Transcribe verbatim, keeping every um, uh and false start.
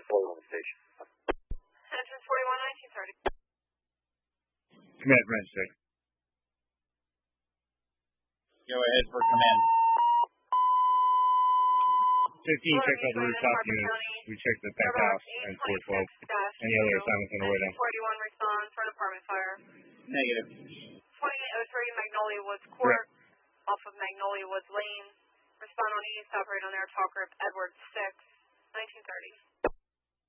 forty-one station. Entrance forty-one, nineteen thirty. Command, Wednesday. Go ahead for command. fifteen, check out the rooftop units. We checked the penthouse and four twelve. Any other assignments on the way down? forty-one responds for an apartment fire. Negative. twenty-eight oh three Magnolia Woods Court, Correct. off of Magnolia Woods Lane. Respond on east, operate on air talk group Edward six, nineteen thirty.